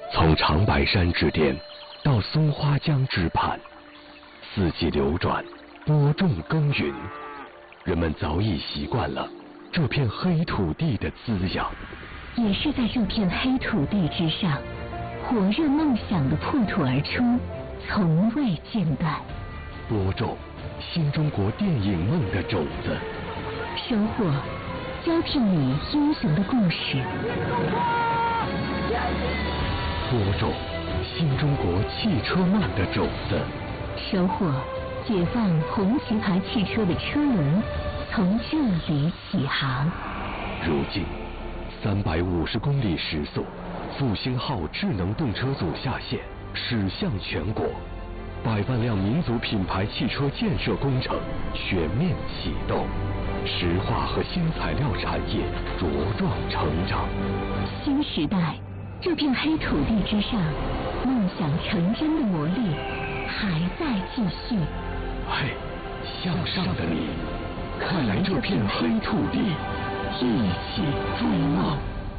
从长白山之巅到松花江之畔，四季流转，播种耕耘，人们早已习惯了这片黑土地的滋养。 也是在这片黑土地之上，火热梦想的破土而出，从未间断。 播种新中国电影梦的种子， 收获胶片里英雄的故事。 播种新中国汽车梦的种子， 收获解放红旗牌汽车的车轮从这里起航。 如今350公里时速，复兴号智能动车组下线，驶向全国，100万辆民族品牌汽车建设工程全面启动，石化和新材料产业茁壮成长。 新时代，这片黑土地之上，梦想成真的魔力还在继续。 嘿，向上的你，快来这片黑土地，一起追梦。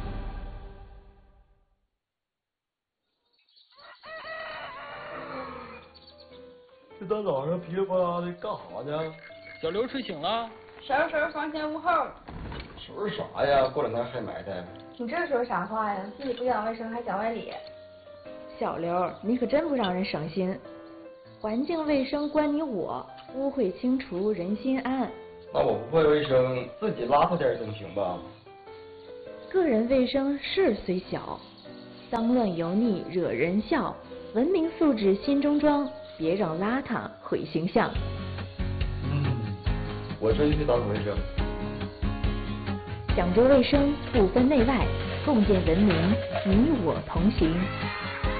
这大早上噼里啪啦的干啥呢？ 小刘睡醒了。 收拾房前屋后。 收拾啥呀？过两天还埋汰。 你这说啥话呀？自己不讲卫生还讲外理。小刘，你可真不让人省心。环境卫生关你我，污秽清除人心安。 那我不会卫生，自己邋遢点总行吧？ 个人卫生事虽小，脏乱油腻惹人笑。文明素质心中装，别让邋遢毁形象。 我这就去打扫卫生。 讲究卫生，不分内外，共建文明，你我同行。